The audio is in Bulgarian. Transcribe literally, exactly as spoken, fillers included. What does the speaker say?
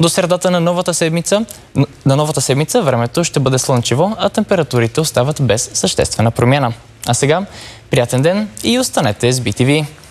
До средата на новата седмица, на новата седмица времето ще бъде слънчево, а температурите остават без съществена промяна. А сега, приятен ден и останете с би ти ви!